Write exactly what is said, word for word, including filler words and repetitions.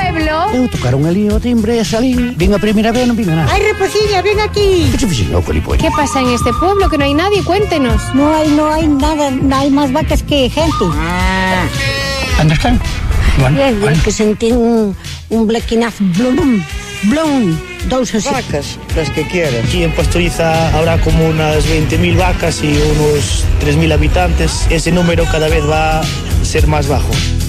pueblo. Eu tocaron ali o timbre e salín. Vin a primeira vez, non vin nada. Ay, Reposiña, ven aquí. Que che fixen ao colipollo? ¿Qué pasa en este pueblo? Que no hay nadie, cuéntenos. No hay, no hay nada, no hay más vacas que gente. Onde están? Bueno, Bien, bien, bueno. que sentí un, un blequinazo. Blum, blum, dous así. Vacas, las que quieras. Aquí en Pastoriza habrá como unas veinte mil vacas y unos tres mil habitantes. Ese número cada vez va a ser más bajo.